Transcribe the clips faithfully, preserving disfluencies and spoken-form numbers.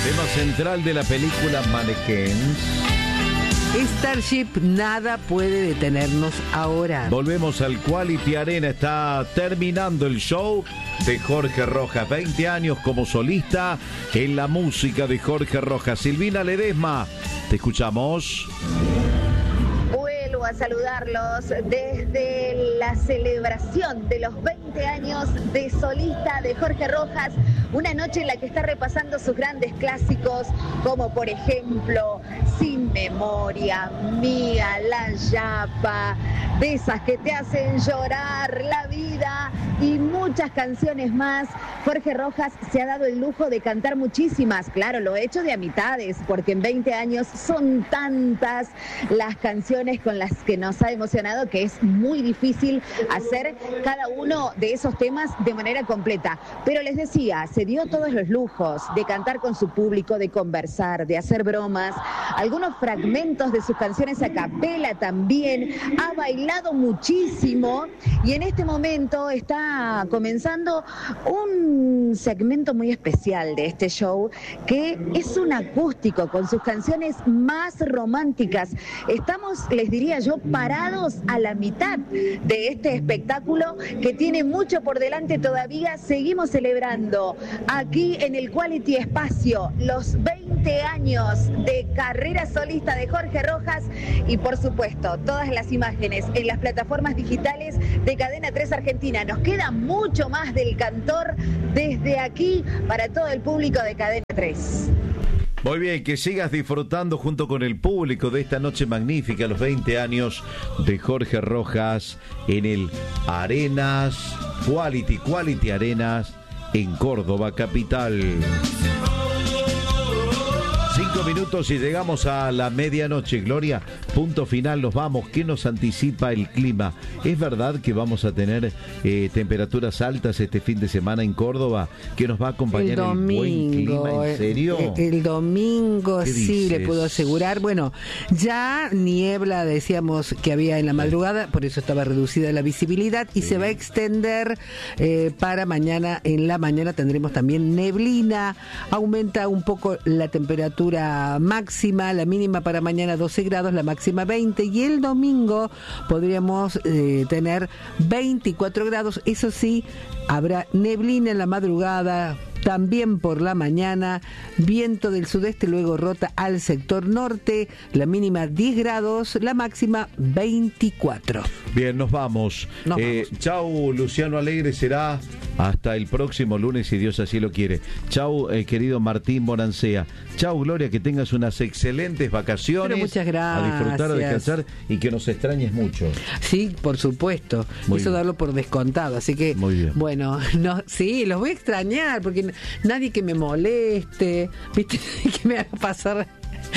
Tema central de la película Mannequins. Starship, nada puede detenernos ahora. Volvemos al Quality Arena. Está terminando el show de Jorge Rojas. veinte años como solista en la música de Jorge Rojas. Silvina Ledesma, te escuchamos. A saludarlos desde la celebración de los veinte años de solista de Jorge Rojas, una noche en la que está repasando sus grandes clásicos, como por ejemplo Sin Memoria, Mía, La Yapa, de esas que te hacen llorar, La Vida y muchas canciones más. Jorge Rojas se ha dado el lujo de cantar muchísimas, claro, lo he hecho de a mitades, porque en veinte años son tantas las canciones con las que nos ha emocionado que es muy difícil hacer cada uno de esos temas de manera completa. Pero les decía, se dio todos los lujos de cantar con su público, de conversar, de hacer bromas, algunos fragmentos de sus canciones a capela también, ha bailado muchísimo y en este momento está comenzando un segmento muy especial de este show, que es un acústico con sus canciones más románticas. Estamos, les diría yo, parados a la mitad de este espectáculo que tiene mucho por delante todavía. Seguimos celebrando aquí en el Quality Espacio los veinte años de carrera solista de Jorge Rojas y por supuesto todas las imágenes en las plataformas digitales de Cadena tres Argentina. Nos queda mucho más del cantor desde aquí para todo el público de Cadena tres. Muy bien, que sigas disfrutando junto con el público de esta noche magnífica, los veinte años de Jorge Rojas en el Arenas, Quality, Quality Arenas en Córdoba capital. Cinco minutos y llegamos a la medianoche. Gloria, punto final, nos vamos. ¿Qué nos anticipa el clima? ¿Es verdad que vamos a tener eh, temperaturas altas este fin de semana en Córdoba? ¿Que nos va a acompañar el, domingo, el buen clima? ¿En serio? El, el domingo, sí, dices? Le puedo asegurar. Bueno, ya niebla, decíamos que había en la madrugada, por eso estaba reducida la visibilidad y sí. Se va a extender eh, para mañana. En la mañana tendremos también neblina. Aumenta un poco la temperatura máxima, la mínima para mañana doce grados, la máxima veinte y el domingo podríamos eh, tener veinticuatro grados. Eso sí, habrá neblina en la madrugada, también por la mañana, viento del sudeste, luego rota al sector norte, la mínima diez grados, la máxima veinticuatro. Bien, nos vamos. Nos eh, vamos. Chau, Luciano Alegre, será hasta el próximo lunes, si Dios así lo quiere. Chau, eh, querido Martín Bonancea. Chau, Gloria, que tengas unas excelentes vacaciones. Pero muchas gracias. A disfrutar, a descansar y que nos extrañes mucho. Sí, por supuesto. Muy Eso bien. Darlo por descontado, así que, muy bien. Bueno, no, sí, los voy a extrañar, porque nadie que me moleste, ¿viste? Que me haga pasar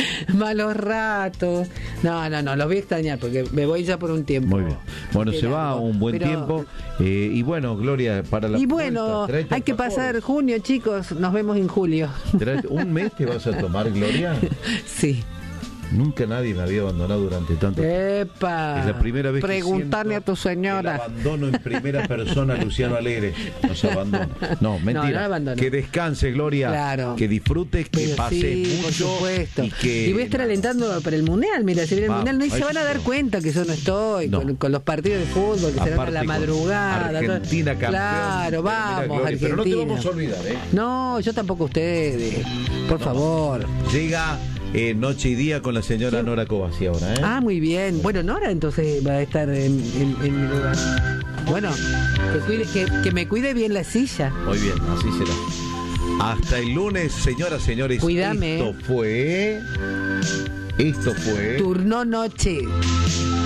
malos ratos. No, no, no, los voy a extrañar porque me voy ya por un tiempo. Muy bien. Bueno, se va un buen Pero, tiempo. Eh, y bueno, Gloria, para la Y bueno, vuelta, hay que pasar junio, chicos. Nos vemos en julio. ¿Un mes te vas a tomar, Gloria? Sí. Nunca nadie me había abandonado durante tanto tiempo. ¡Epa! Es la primera vez Preguntarle que a tu señora. El abandono en primera persona, Luciano Alegre. Nos abandona. No, mentira. No, no que descanse, Gloria. Claro. Que disfrutes, que pases sí, mucho. Por supuesto. Y, que... y voy a estar alentando para el Mundial. Mira, si viene el Mundial, no, y se van a dar cuenta que yo no estoy no. Con, con los partidos de fútbol, que serán a la madrugada. Argentina campeón. Claro, vamos, Gloria, Argentina. Pero no te vamos a olvidar, ¿eh? No, yo tampoco ustedes. Por no. favor. Llega... Eh, noche y día con la señora sí. Nora Covasi ahora, ¿eh? Ah, muy bien. Bueno, Nora entonces va a estar en, en, en mi lugar. Bueno, que, cuide, que, que me cuide bien la silla. Muy bien, así será. Hasta el lunes, señoras, señores. Cuídame. Esto fue... Esto fue... Turno noche.